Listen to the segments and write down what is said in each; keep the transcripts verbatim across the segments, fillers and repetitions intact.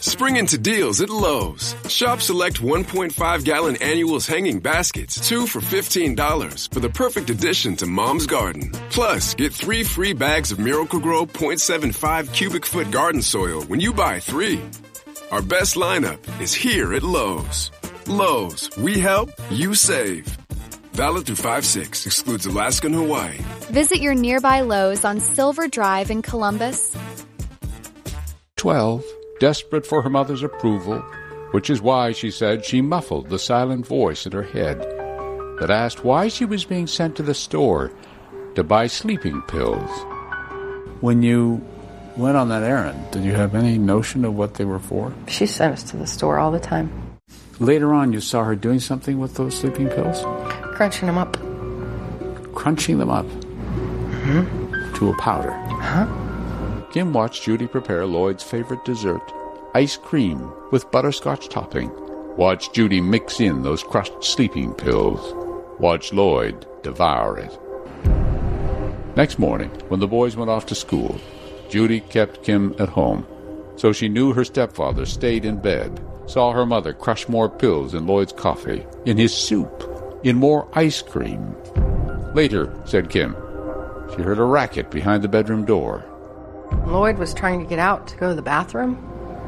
Spring into deals at Lowe's. Shop select one point five gallon annuals hanging baskets, two for fifteen dollars for the perfect addition to Mom's Garden. Plus, get three free bags of Miracle-Gro point seven five cubic foot garden soil when you buy three. Our best lineup is here at Lowe's. Lowe's, we help, you save. Valid through five six, excludes Alaska and Hawaii. Visit your nearby Lowe's on Silver Drive in Columbus. Twelve, desperate for her mother's approval, which is why, she said, she muffled the silent voice in her head that asked why she was being sent to the store to buy sleeping pills. When you went on that errand, did you have any notion of what they were for? She sent us to the store all the time. Later on, you saw her doing something with those sleeping pills? Crunching them up. Crunching them up? Mm-hmm. To a powder? Huh? Kim watched Judy prepare Lloyd's favorite dessert, ice cream with butterscotch topping. Watched Judy mix in those crushed sleeping pills. Watched Lloyd devour it. Next morning, when the boys went off to school, Judy kept Kim at home, so she knew her stepfather stayed in bed, saw her mother crush more pills in Lloyd's coffee, in his soup, in more ice cream. Later, said Kim, she heard a racket behind the bedroom door. Lloyd was trying to get out to go to the bathroom,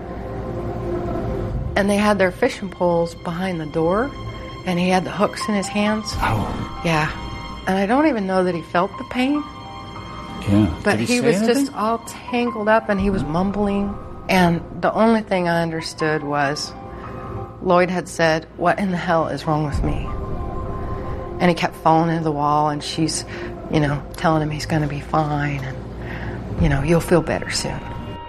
and they had their fishing poles behind the door, and he had the hooks in his hands. Oh. Yeah. And I don't even know that he felt the pain. Yeah. But Did he he say was anything? just all tangled up, and he was mumbling. And the only thing I understood was Lloyd had said, "What in the hell is wrong with me?" And he kept falling into the wall, and she's, you know, telling him he's going to be fine, and, you know, you'll feel better soon.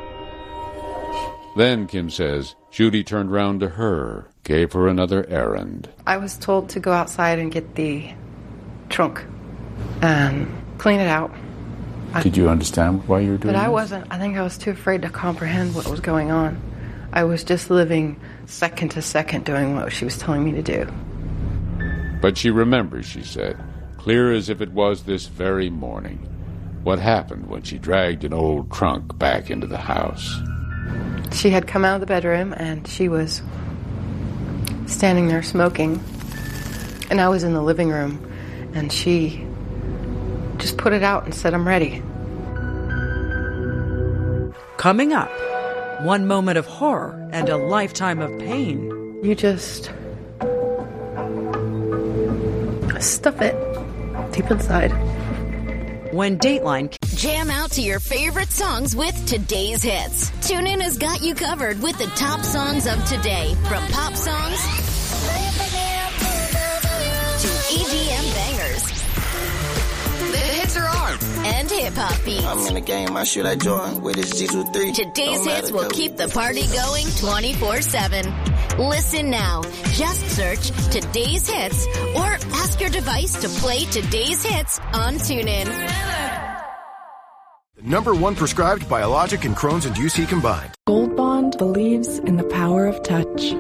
Then, Kim says, Judy turned round to her, gave her another errand. I was told to go outside and get the trunk and clean it out. Did you understand why you were doing But I this? wasn't. I think I was too afraid to comprehend what was going on. I was just living second to second doing what she was telling me to do. But she remembers, she said, clear as if it was this very morning, what happened when she dragged an old trunk back into the house. She had come out of the bedroom, and she was standing there smoking. And I was in the living room, and she just put it out and said, "I'm ready." Coming up, one moment of horror and a lifetime of pain. You just stuff it deep inside. When Dateline jam out to your favorite songs with today's hits. TuneIn has got you covered with the top songs of today, from pop songs to E D M bangers. The hits are on, and hip-hop beats. I'm in the game, I shoot, I join with this G two three. Today's hits will keep the party going twenty-four seven. Listen now. Just search Today's Hits or ask your device to play Today's Hits on TuneIn. The number one prescribed biologic and Crohn's and U C combined. Gold Bond believes in the power of touch.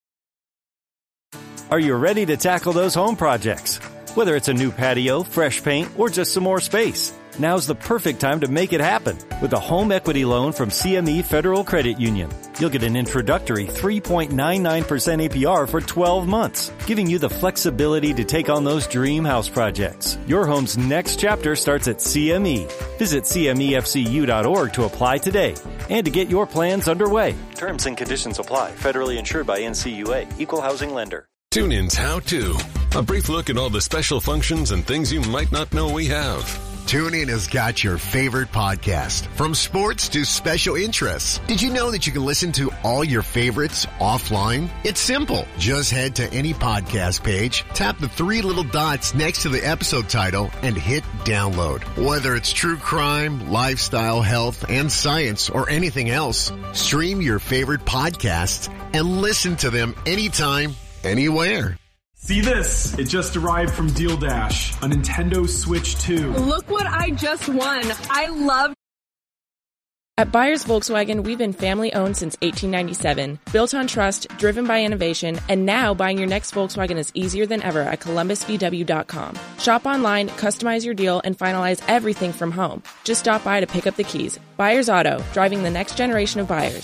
Are you ready to tackle those home projects? Whether it's a new patio, fresh paint, or just some more space, now's the perfect time to make it happen with a home equity loan from C M E Federal Credit Union. You'll get an introductory three point nine nine percent A P R for twelve months, giving you the flexibility to take on those dream house projects. Your home's next chapter starts at C M E. Visit C M E F C U dot org to apply today and to get your plans underway. Terms and conditions apply. Federally insured by N C U A. Equal housing lender. TuneIn's How To. A brief look at all the special functions and things you might not know we have. TuneIn has got your favorite podcast, from sports to special interests. Did you know that you can listen to all your favorites offline? It's simple. Just head to any podcast page, tap the three little dots next to the episode title, and hit download. Whether it's true crime, lifestyle, health, and science, or anything else, stream your favorite podcasts and listen to them anytime, anywhere. See this? It just arrived from Deal Dash, a Nintendo Switch two. Look what I just won. I love. At Byers Volkswagen, we've been family-owned since eighteen ninety-seven, built on trust, driven by innovation, and now buying your next Volkswagen is easier than ever at Columbus V W dot com. Shop online, customize your deal, and finalize everything from home. Just stop by to pick up the keys. Byers Auto, driving the next generation of buyers.